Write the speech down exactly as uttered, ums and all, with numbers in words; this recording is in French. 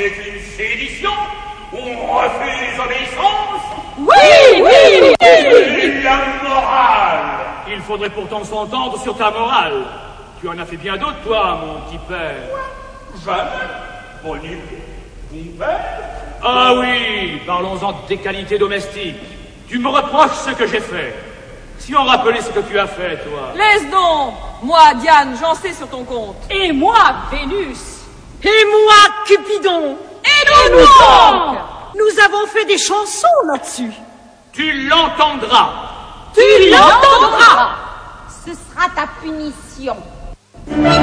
c'est une sédition. On refuse l'obéissance. Oui, oui, oui. Et la morale. Il faudrait pourtant s'entendre sur ta morale. Tu en as fait bien d'autres, toi, mon petit père. Jamais. Bon idée. Bon père. Ah oui, parlons-en des qualités domestiques. Tu me reproches ce que j'ai fait. Si on rappelait ce que tu as fait, toi. Laisse donc. Moi, Diane, j'en sais sur ton compte. Et moi, Vénus. Et moi, Cupidon. Et nous donc. Nous avons fait des chansons là-dessus. Tu l'entendras. Tu l'entendras. Ce sera ta punition.